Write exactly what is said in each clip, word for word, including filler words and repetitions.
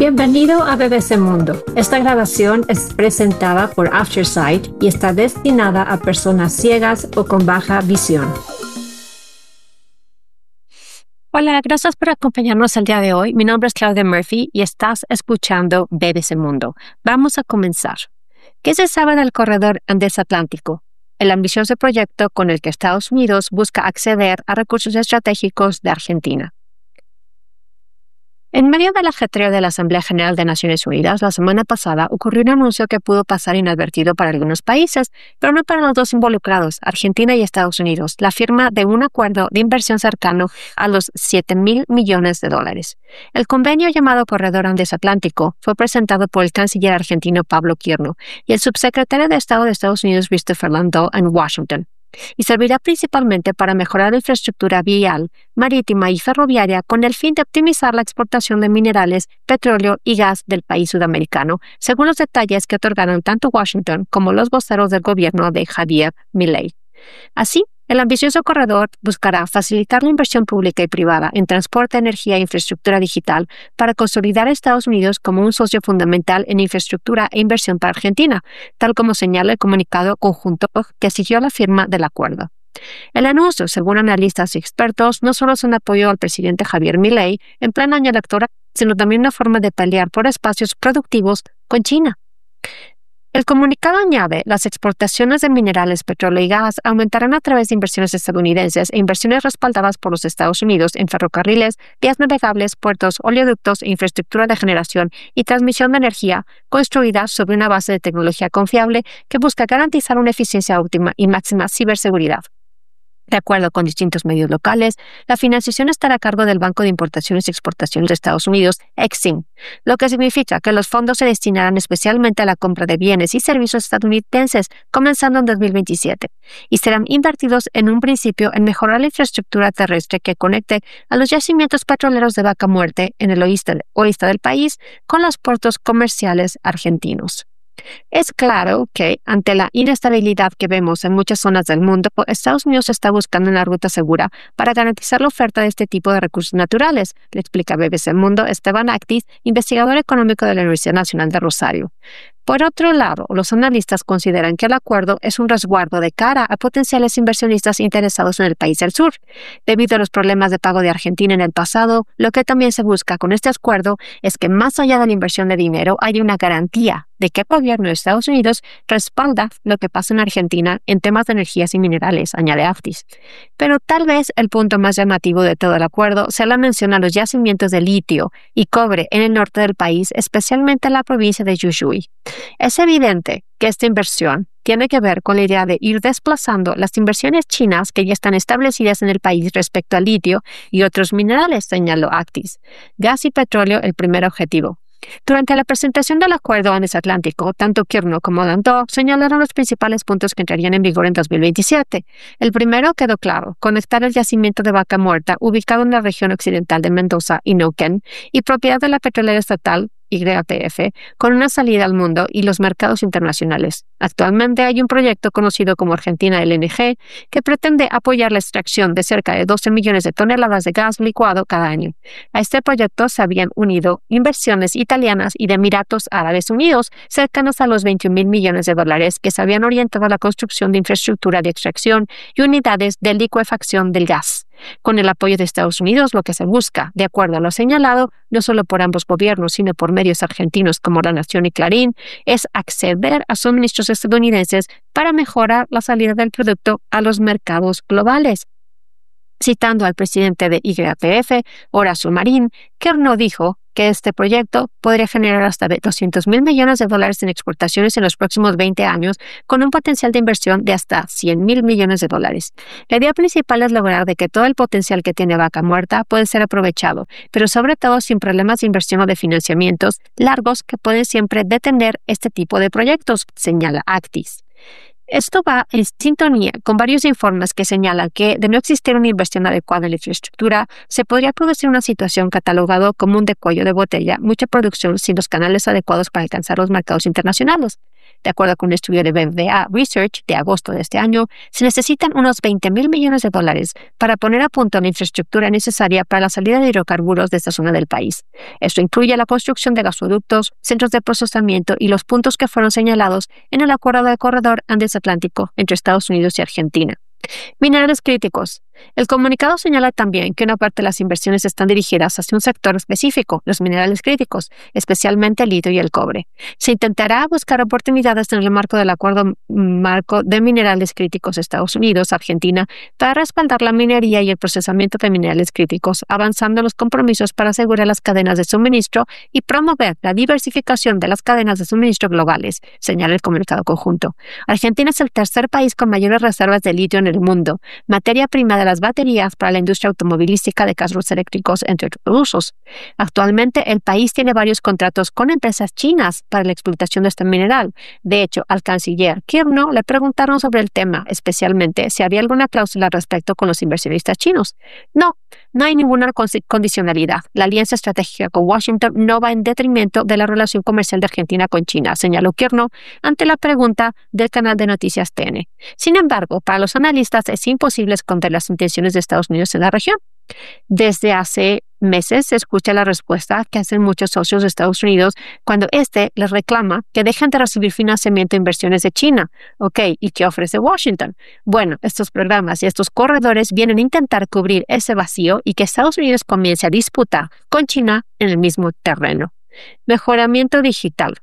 Bienvenido a B B C Mundo. Esta grabación es presentada por Aftersight y está destinada a personas ciegas o con baja visión. Hola, gracias por acompañarnos el día de hoy. Mi nombre es Claudia Murphy y estás escuchando B B C Mundo. Vamos a comenzar. ¿Qué se sabe del corredor Andes Atlántico? El ambicioso proyecto con el que Estados Unidos busca acceder a recursos estratégicos de Argentina. En medio del ajetreo de la Asamblea General de Naciones Unidas, la semana pasada ocurrió un anuncio que pudo pasar inadvertido para algunos países, pero no para los dos involucrados, Argentina y Estados Unidos, la firma de un acuerdo de inversión cercano a los siete mil millones de dólares. El convenio llamado Corredor Andes Atlántico fue presentado por el canciller argentino Pablo Quirno y el subsecretario de Estado de Estados Unidos Christopher Landau en Washington, y servirá principalmente para mejorar la infraestructura vial, marítima y ferroviaria con el fin de optimizar la exportación de minerales, petróleo y gas del país sudamericano, según los detalles que otorgaron tanto Washington como los voceros del gobierno de Javier Milei. Así, el ambicioso corredor buscará facilitar la inversión pública y privada en transporte, energía e infraestructura digital para consolidar a Estados Unidos como un socio fundamental en infraestructura e inversión para Argentina, tal como señala el comunicado conjunto que siguió la firma del acuerdo. El anuncio, según analistas y expertos, no solo es un apoyo al presidente Javier Milei en pleno año electoral, sino también una forma de pelear por espacios productivos con China. El comunicado añade, las exportaciones de minerales, petróleo y gas aumentarán a través de inversiones estadounidenses e inversiones respaldadas por los Estados Unidos en ferrocarriles, vías navegables, puertos, oleoductos e infraestructura de generación y transmisión de energía construida sobre una base de tecnología confiable que busca garantizar una eficiencia óptima y máxima ciberseguridad. De acuerdo con distintos medios locales, la financiación estará a cargo del Banco de Importaciones y Exportaciones de Estados Unidos, Exim, lo que significa que los fondos se destinarán especialmente a la compra de bienes y servicios estadounidenses, comenzando en dos mil veintisiete, y serán invertidos en un principio en mejorar la infraestructura terrestre que conecte a los yacimientos petroleros de Vaca Muerta en el oeste, oeste del país con los puertos comerciales argentinos. Es claro que, ante la inestabilidad que vemos en muchas zonas del mundo, Estados Unidos está buscando una ruta segura para garantizar la oferta de este tipo de recursos naturales, le explica B B C Mundo Esteban Actis, investigador económico de la Universidad Nacional de Rosario. Por otro lado, los analistas consideran que el acuerdo es un resguardo de cara a potenciales inversionistas interesados en el país del sur. Debido a los problemas de pago de Argentina en el pasado, lo que también se busca con este acuerdo es que más allá de la inversión de dinero haya una garantía de que el gobierno de Estados Unidos respalda lo que pasa en Argentina en temas de energías y minerales, añade Actis. Pero tal vez el punto más llamativo de todo el acuerdo sea la mención a los yacimientos de litio y cobre en el norte del país, especialmente en la provincia de Jujuy. Es evidente que esta inversión tiene que ver con la idea de ir desplazando las inversiones chinas que ya están establecidas en el país respecto al litio y otros minerales, señaló Actis. Gas y petróleo, el primer objetivo. Durante la presentación del Acuerdo Andes Atlántico, tanto Quirno como Landau señalaron los principales puntos que entrarían en vigor en dos mil veintisiete. El primero quedó claro, conectar el yacimiento de Vaca Muerta, ubicado en la región occidental de Mendoza y Neuquén, y propiedad de la petrolera estatal Y P F, con una salida al mundo y los mercados internacionales. Actualmente hay un proyecto conocido como Argentina L N G que pretende apoyar la extracción de cerca de doce millones de toneladas de gas licuado cada año. A este proyecto se habían unido inversiones italianas y de Emiratos Árabes Unidos cercanas a los veintiún mil millones de dólares que se habían orientado a la construcción de infraestructura de extracción y unidades de licuefacción del gas. Con el apoyo de Estados Unidos, lo que se busca, de acuerdo a lo señalado, no solo por ambos gobiernos, sino por medios argentinos como La Nación y Clarín, es acceder a suministros estadounidenses para mejorar la salida del producto a los mercados globales. Citando al presidente de Y P F, Horacio Marín, Quirno dijo que este proyecto podría generar hasta doscientos mil millones de dólares en exportaciones en los próximos veinte años, con un potencial de inversión de hasta cien mil millones de dólares. La idea principal es lograr de que todo el potencial que tiene Vaca Muerta puede ser aprovechado, pero sobre todo sin problemas de inversión o de financiamientos largos que pueden siempre detener este tipo de proyectos, señala Actis. Esto va en sintonía con varios informes que señalan que, de no existir una inversión adecuada en la infraestructura, se podría producir una situación catalogada como un de cuello de botella, mucha producción sin los canales adecuados para alcanzar los mercados internacionales. De acuerdo con un estudio de B B V A Research de agosto de este año, se necesitan unos veinte mil millones de dólares para poner a punto la infraestructura necesaria para la salida de hidrocarburos de esta zona del país. Esto incluye la construcción de gasoductos, centros de procesamiento y los puntos que fueron señalados en el acuerdo del corredor Andes-Atlántico entre Estados Unidos y Argentina. Minerales críticos. El comunicado señala también que una parte de las inversiones están dirigidas hacia un sector específico, los minerales críticos, especialmente el litio y el cobre. Se intentará buscar oportunidades en el marco del Acuerdo Marco de Minerales Críticos Estados Unidos-Argentina para respaldar la minería y el procesamiento de minerales críticos, avanzando en los compromisos para asegurar las cadenas de suministro y promover la diversificación de las cadenas de suministro globales, señala el comunicado conjunto. Argentina es el tercer país con mayores reservas de litio en el mundo, materia prima de las baterías para la industria automovilística de carros eléctricos, entre otros usos. Actualmente, el país tiene varios contratos con empresas chinas para la explotación de este mineral. De hecho, al canciller Kirno le preguntaron sobre el tema, especialmente si había alguna cláusula al respecto con los inversionistas chinos. No, no hay ninguna condicionalidad. La alianza estratégica con Washington no va en detrimento de la relación comercial de Argentina con China, señaló Kirno ante la pregunta del canal de noticias T N. Sin embargo, para los analistas es imposible esconder las intenciones de Estados Unidos en la región. Desde hace meses se escucha la respuesta que hacen muchos socios de Estados Unidos cuando éste les reclama que dejen de recibir financiamiento e inversiones de China. Ok, ¿y qué ofrece Washington? Bueno, estos programas y estos corredores vienen a intentar cubrir ese vacío y que Estados Unidos comience a disputar con China en el mismo terreno. Mejoramiento digital.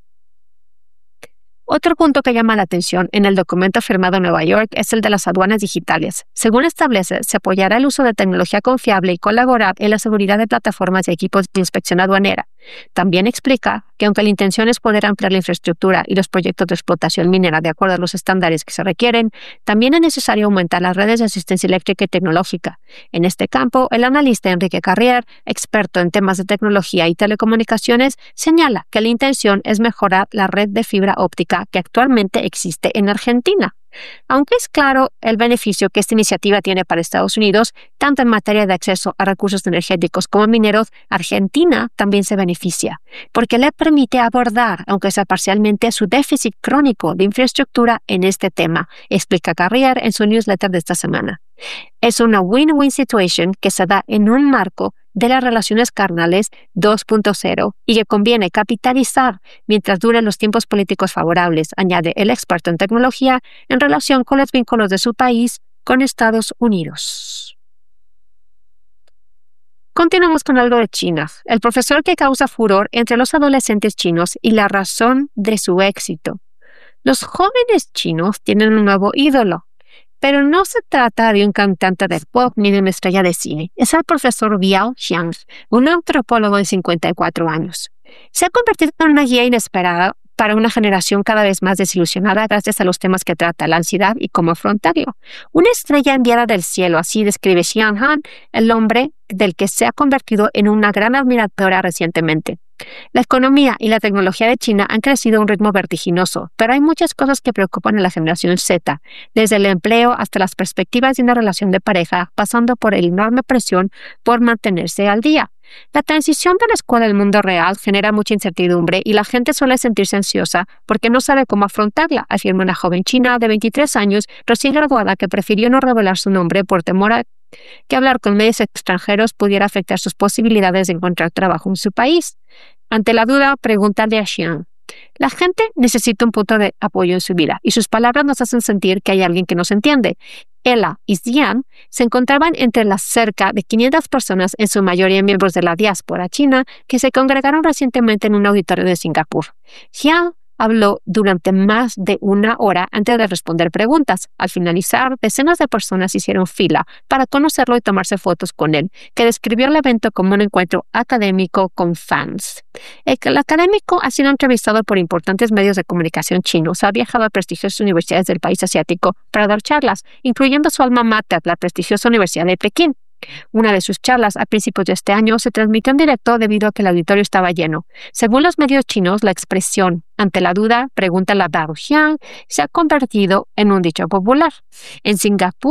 Otro punto que llama la atención en el documento firmado en Nueva York es el de las aduanas digitales. Según establece, se apoyará el uso de tecnología confiable y colaborar en la seguridad de plataformas y equipos de inspección aduanera. También explica que aunque la intención es poder ampliar la infraestructura y los proyectos de explotación minera de acuerdo a los estándares que se requieren, también es necesario aumentar las redes de asistencia eléctrica y tecnológica. En este campo, el analista Enrique Carrier, experto en temas de tecnología y telecomunicaciones, señala que la intención es mejorar la red de fibra óptica que actualmente existe en Argentina. Aunque es claro el beneficio que esta iniciativa tiene para Estados Unidos, tanto en materia de acceso a recursos energéticos como mineros, Argentina también se beneficia, porque le permite abordar, aunque sea parcialmente, su déficit crónico de infraestructura en este tema, explica Carrier en su newsletter de esta semana. Es una win-win situation que se da en un marco de las relaciones carnales dos punto cero y que conviene capitalizar mientras duren los tiempos políticos favorables, añade el experto en tecnología en relación con los vínculos de su país con Estados Unidos. Continuamos con algo de China. El profesor que causa furor entre los adolescentes chinos y la razón de su éxito. Los jóvenes chinos tienen un nuevo ídolo. Pero no se trata de un cantante de pop ni de una estrella de cine. Es el profesor Biao Xiang, un antropólogo de cincuenta y cuatro años. Se ha convertido en una guía inesperada para una generación cada vez más desilusionada gracias a los temas que trata, la ansiedad y cómo afrontarlo. Una estrella enviada del cielo, así describe Xiang Han, el hombre del que se ha convertido en una gran admiradora recientemente. La economía y la tecnología de China han crecido a un ritmo vertiginoso, pero hay muchas cosas que preocupan a la generación Z, desde el empleo hasta las perspectivas de una relación de pareja, pasando por la enorme presión por mantenerse al día. La transición de la escuela al mundo real genera mucha incertidumbre y la gente suele sentirse ansiosa porque no sabe cómo afrontarla, afirma una joven china de veintitrés años recién graduada que prefirió no revelar su nombre por temor a que hablar con medios extranjeros pudiera afectar sus posibilidades de encontrar trabajo en su país. Ante la duda, pregúntale a Xiang. La gente necesita un punto de apoyo en su vida y sus palabras nos hacen sentir que hay alguien que nos entiende. Ella y Xiang se encontraban entre las cerca de quinientas personas, en su mayoría miembros de la diáspora china, que se congregaron recientemente en un auditorio de Singapur. Xiang habló durante más de una hora antes de responder preguntas. Al finalizar, decenas de personas hicieron fila para conocerlo y tomarse fotos con él, que describió el evento como un encuentro académico con fans. El académico ha sido entrevistado por importantes medios de comunicación chinos, ha viajado a prestigiosas universidades del país asiático para dar charlas, incluyendo su alma mater, la prestigiosa Universidad de Pekín. Una de sus charlas a principios de este año se transmitió en directo debido a que el auditorio estaba lleno. Según los medios chinos, la expresión "ante la duda, pregúntale a Biao Xiang" se ha convertido en un dicho popular. En Singapur,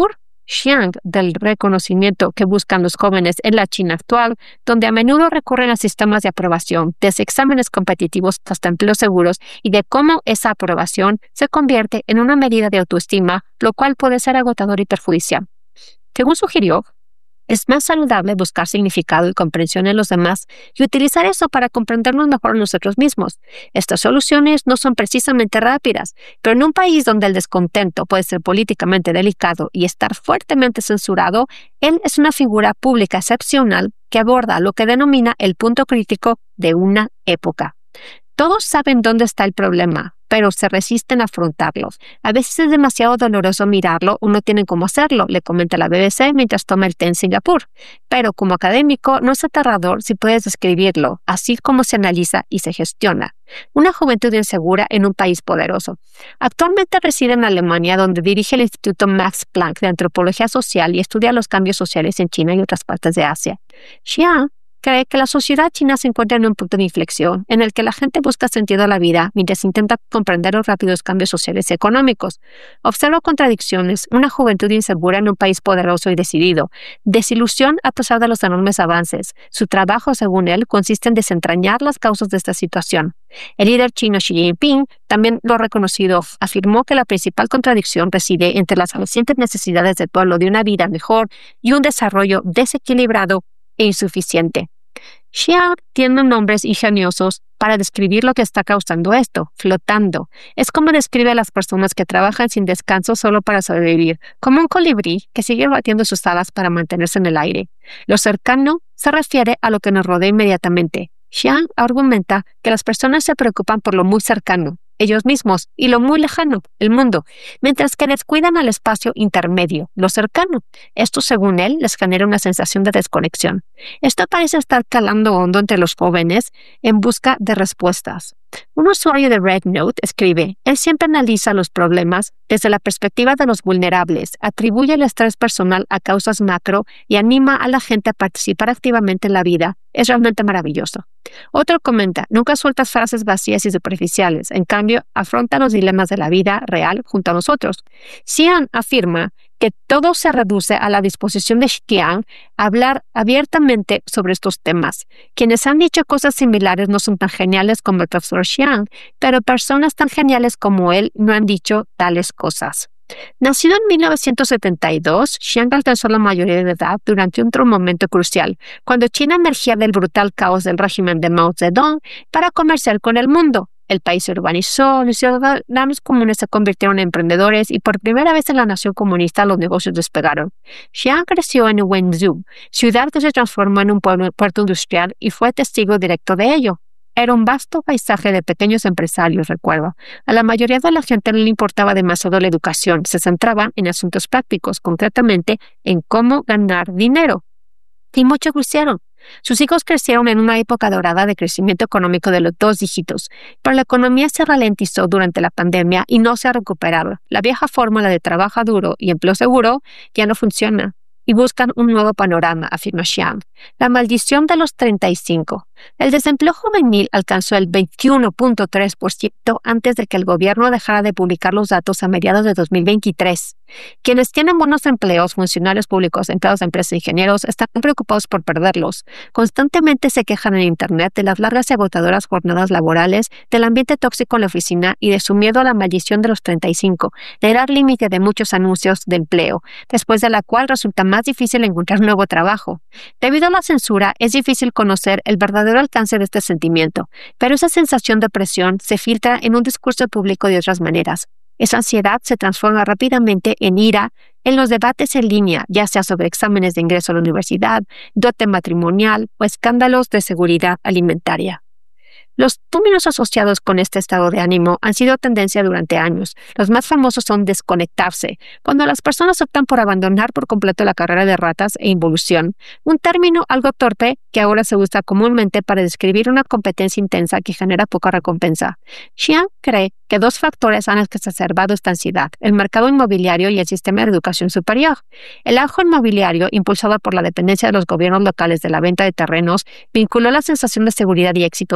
Xiang del reconocimiento que buscan los jóvenes en la China actual, donde a menudo recurren a sistemas de aprobación, desde exámenes competitivos hasta empleos seguros, y de cómo esa aprobación se convierte en una medida de autoestima, lo cual puede ser agotador y perjudicial. Según sugirió, es más saludable buscar significado y comprensión en los demás y utilizar eso para comprendernos mejor a nosotros mismos. Estas soluciones no son precisamente rápidas, pero en un país donde el descontento puede ser políticamente delicado y estar fuertemente censurado, él es una figura pública excepcional que aborda lo que denomina el punto crítico de una época. Todos saben dónde está el problema, pero se resisten a afrontarlos. A veces es demasiado doloroso mirarlo o no tienen cómo hacerlo, le comenta la B B C mientras toma el té en Singapur. Pero como académico no es aterrador si puedes describirlo, así como se analiza y se gestiona. Una juventud insegura en un país poderoso. Actualmente reside en Alemania, donde dirige el Instituto Max Planck de Antropología Social y estudia los cambios sociales en China y otras partes de Asia. Xiang cree que la sociedad china se encuentra en un punto de inflexión en el que la gente busca sentido a la vida mientras intenta comprender los rápidos cambios sociales y económicos. Observa contradicciones, una juventud insegura en un país poderoso y decidido, desilusión a pesar de los enormes avances. Su trabajo, según él, consiste en desentrañar las causas de esta situación. El líder chino Xi Jinping, también lo ha reconocido, afirmó que la principal contradicción reside entre las crecientes necesidades del pueblo de una vida mejor y un desarrollo desequilibrado e insuficiente. Xiang tiene nombres ingeniosos para describir lo que está causando esto, flotando. Es como describe a las personas que trabajan sin descanso solo para sobrevivir, como un colibrí que sigue batiendo sus alas para mantenerse en el aire. Lo cercano se refiere a lo que nos rodea inmediatamente. Xiang argumenta que las personas se preocupan por lo muy cercano, ellos mismos, y lo muy lejano, el mundo, mientras que descuidan al espacio intermedio, lo cercano. Esto, según él, les genera una sensación de desconexión. Esto parece estar calando hondo entre los jóvenes en busca de respuestas. Un usuario de RedNote escribe, él siempre analiza los problemas desde la perspectiva de los vulnerables, atribuye el estrés personal a causas macro y anima a la gente a participar activamente en la vida. Es realmente maravilloso. Otro comenta, nunca sueltas frases vacías y superficiales, en cambio, afronta los dilemas de la vida real junto a nosotros. Xiang afirma que todo se reduce a la disposición de Xiang a hablar abiertamente sobre estos temas. Quienes han dicho cosas similares no son tan geniales como el profesor Xiang, pero personas tan geniales como él no han dicho tales cosas. Nacido en mil novecientos setenta y dos, Xiang alcanzó la mayoría de edad durante otro momento crucial, cuando China emergía del brutal caos del régimen de Mao Zedong para comerciar con el mundo. El país se urbanizó, los ciudadanos comunes se convirtieron en emprendedores y por primera vez en la nación comunista los negocios despegaron. Xiang creció en Wenzhou, ciudad que se transformó en un puerto industrial y fue testigo directo de ello. Era un vasto paisaje de pequeños empresarios, recuerdo. A la mayoría de la gente no le importaba demasiado la educación, se centraban en asuntos prácticos, concretamente en cómo ganar dinero. Y muchos lo hicieron. Sus hijos crecieron en una época dorada de crecimiento económico de los dos dígitos, pero la economía se ralentizó durante la pandemia y no se ha recuperado. La vieja fórmula de trabajo duro y empleo seguro ya no funciona y buscan un nuevo panorama, afirma Xiang. La maldición de los treinta y cinco. El desempleo juvenil alcanzó el veintiuno punto tres por ciento antes de que el gobierno dejara de publicar los datos a mediados de dos mil veintitrés. Quienes tienen buenos empleos, funcionarios públicos, empleados de empresas e ingenieros, están preocupados por perderlos. Constantemente se quejan en Internet de las largas y agotadoras jornadas laborales, del ambiente tóxico en la oficina y de su miedo a la maldición de los treinta y cinco, de dar límite de muchos anuncios de empleo, después de la cual resulta más difícil encontrar nuevo trabajo. Debido a la censura, es difícil conocer el verdadero alcance de este sentimiento, pero esa sensación de presión se filtra en un discurso público de otras maneras. Esa ansiedad se transforma rápidamente en ira en los debates en línea, ya sea sobre exámenes de ingreso a la universidad, dote matrimonial o escándalos de seguridad alimentaria. Los términos asociados con este estado de ánimo han sido tendencia durante años. Los más famosos son desconectarse, cuando las personas optan por abandonar por completo la carrera de ratas, e involución, un término algo torpe que ahora se usa comúnmente para describir una competencia intensa que genera poca recompensa. Xiang cree que dos factores han exacerbado esta ansiedad: el mercado inmobiliario y el sistema de educación superior. El auge inmobiliario, impulsado por la dependencia de los gobiernos locales de la venta de terrenos, vinculó la sensación de seguridad y éxito de las familias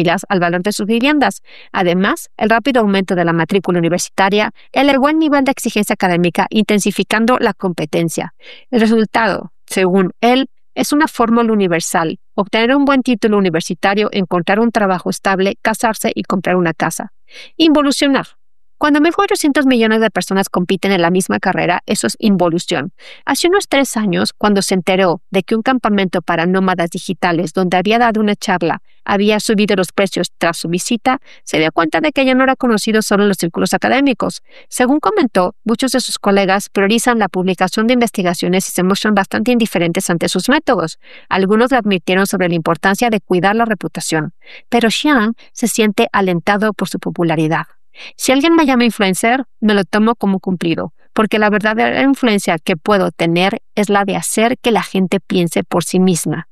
familias al valor de sus viviendas. Además, el rápido aumento de la matrícula universitaria elevó el nivel de exigencia académica, intensificando la competencia. El resultado, según él, es una fórmula universal: obtener un buen título universitario, encontrar un trabajo estable, casarse y comprar una casa. Involucionar. Cuando mil cuatrocientos millones de personas compiten en la misma carrera, eso es involución. Hace unos tres años, cuando se enteró de que un campamento para nómadas digitales donde había dado una charla había subido los precios tras su visita, se dio cuenta de que ya no era conocido solo en los círculos académicos. Según comentó, muchos de sus colegas priorizan la publicación de investigaciones y se muestran bastante indiferentes ante sus métodos. Algunos le advirtieron sobre la importancia de cuidar la reputación, pero Xiang se siente alentado por su popularidad. Si alguien me llama influencer, me lo tomo como cumplido, porque la verdadera influencia que puedo tener es la de hacer que la gente piense por sí misma.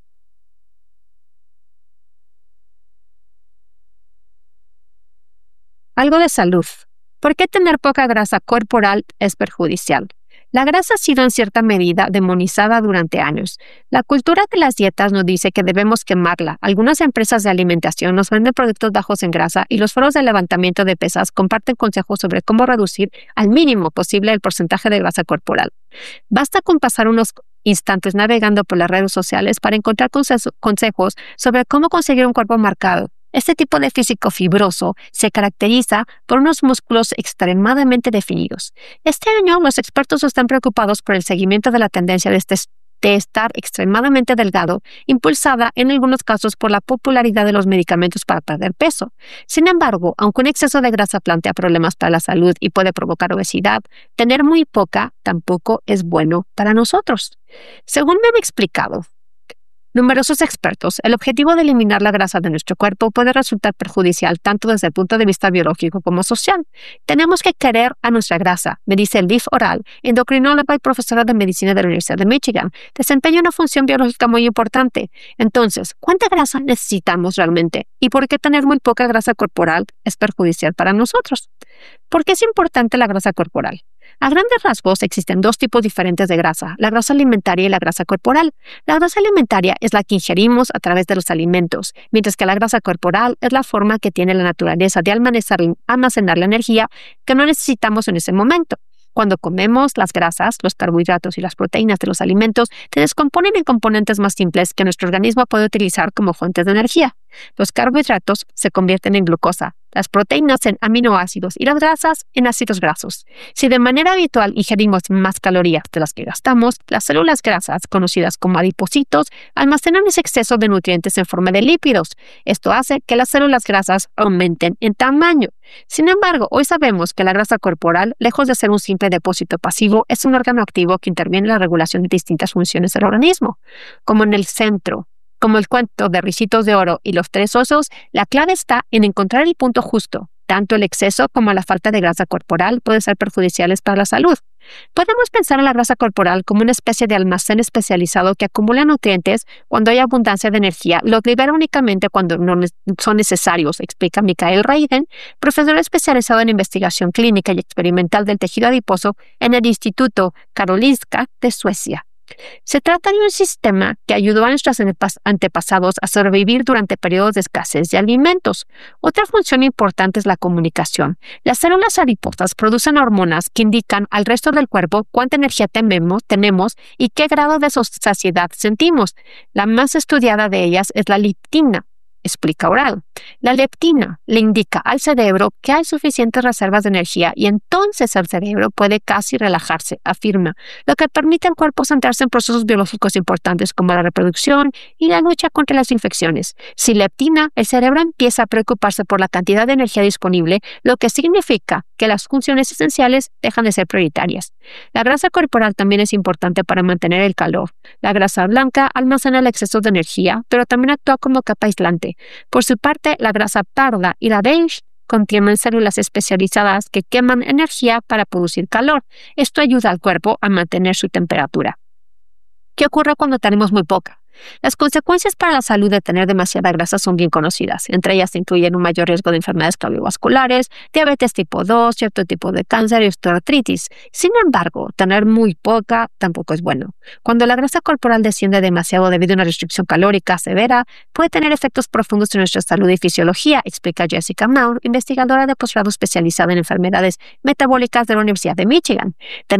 Algo de salud. ¿Por qué tener poca grasa corporal es perjudicial? La grasa ha sido en cierta medida demonizada durante años. La cultura de las dietas nos dice que debemos quemarla. Algunas empresas de alimentación nos venden productos bajos en grasa y los foros de levantamiento de pesas comparten consejos sobre cómo reducir al mínimo posible el porcentaje de grasa corporal. Basta con pasar unos instantes navegando por las redes sociales para encontrar consejos sobre cómo conseguir un cuerpo marcado. Este tipo de físico fibroso se caracteriza por unos músculos extremadamente definidos. Este año, los expertos están preocupados por el seguimiento de la tendencia de, este, de estar extremadamente delgado, impulsada en algunos casos por la popularidad de los medicamentos para perder peso. Sin embargo, aunque un exceso de grasa plantea problemas para la salud y puede provocar obesidad, tener muy poca tampoco es bueno para nosotros. Según me han explicado numerosos expertos, el objetivo de eliminar la grasa de nuestro cuerpo puede resultar perjudicial tanto desde el punto de vista biológico como social. Tenemos que querer a nuestra grasa, me dice Liv Oral, endocrinóloga y profesora de medicina de la Universidad de Michigan. Desempeña una función biológica muy importante. Entonces, ¿cuánta grasa necesitamos realmente? ¿Y por qué tener muy poca grasa corporal es perjudicial para nosotros? ¿Por qué es importante la grasa corporal? A grandes rasgos existen dos tipos diferentes de grasa, la grasa alimentaria y la grasa corporal. La grasa alimentaria es la que ingerimos a través de los alimentos, mientras que la grasa corporal es la forma que tiene la naturaleza de almacenar la energía que no necesitamos en ese momento. Cuando comemos, las grasas, los carbohidratos y las proteínas de los alimentos se descomponen en componentes más simples que nuestro organismo puede utilizar como fuentes de energía. Los carbohidratos se convierten en glucosa, las proteínas en aminoácidos y las grasas en ácidos grasos. Si de manera habitual ingerimos más calorías de las que gastamos, las células grasas, conocidas como adipocitos, almacenan ese exceso de nutrientes en forma de lípidos. Esto hace que las células grasas aumenten en tamaño. Sin embargo, hoy sabemos que la grasa corporal, lejos de ser un simple depósito pasivo, es un órgano activo que interviene en la regulación de distintas funciones del organismo. Como en el centro, como el cuento de Ricitos de Oro y los tres osos, la clave está en encontrar el punto justo. Tanto el exceso como la falta de grasa corporal pueden ser perjudiciales para la salud. Podemos pensar en la grasa corporal como una especie de almacén especializado que acumula nutrientes cuando hay abundancia de energía, los libera únicamente cuando no son necesarios, explica Mikael Reiden, profesor especializado en investigación clínica y experimental del tejido adiposo en el Instituto Karolinska de Suecia. Se trata de un sistema que ayudó a nuestros antepasados a sobrevivir durante periodos de escasez de alimentos. Otra función importante es la comunicación. Las células adiposas producen hormonas que indican al resto del cuerpo cuánta energía tenemos, tenemos y qué grado de saciedad sentimos. La más estudiada de ellas es la leptina, explica Oral. La leptina le indica al cerebro que hay suficientes reservas de energía y entonces el cerebro puede casi relajarse, afirma, lo que permite al cuerpo centrarse en procesos biológicos importantes como la reproducción y la lucha contra las infecciones. Sin leptina, el cerebro empieza a preocuparse por la cantidad de energía disponible, lo que significa que las funciones esenciales dejan de ser prioritarias. La grasa corporal también es importante para mantener el calor. La grasa blanca almacena el exceso de energía, pero también actúa como capa aislante. Por su parte, la grasa parda y la beige contienen células especializadas que queman energía para producir calor. Esto ayuda al cuerpo a mantener su temperatura. ¿Qué ocurre cuando tenemos muy poca? Las consecuencias para la salud de tener demasiada grasa son bien conocidas. Entre ellas incluyen un mayor riesgo de enfermedades cardiovasculares, diabetes tipo dos, cierto tipo de cáncer y osteoartritis. Sin embargo, tener muy poca tampoco es bueno. Cuando la grasa corporal desciende demasiado debido a una restricción calórica severa, puede tener efectos profundos en nuestra salud y fisiología, explica Jessica Maur, investigadora de posgrado especializada en enfermedades metabólicas de la Universidad de Michigan.